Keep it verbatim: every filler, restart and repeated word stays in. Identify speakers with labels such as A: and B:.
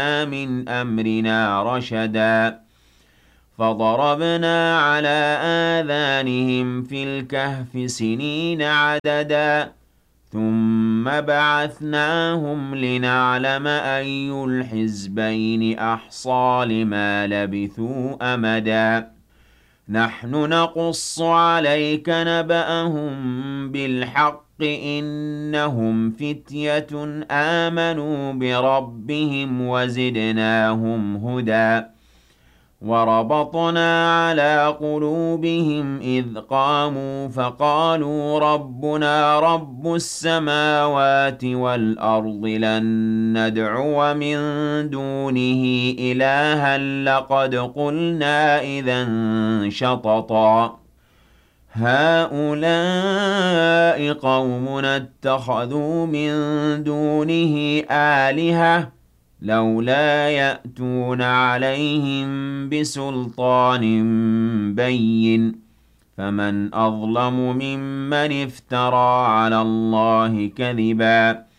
A: من أمرنا رشدا فضربنا على آذانهم في الكهف سنين عددا ثم بعثناهم لنعلم أي الحزبين أحصى لما لبثوا أمدا نحن نقص عليك نبأهم بالحق إنهم فتية آمنوا بربهم وزدناهم هدى وربطنا على قلوبهم إذ قاموا فقالوا ربنا رب السماوات والأرض لن ندعو من دونه إلها لقد قلنا إذا شططا هؤلاء قومنا اتخذوا من دونه آلهة لولا يأتون عليهم بسلطان بين فمن أظلم ممن افترى على الله كذبا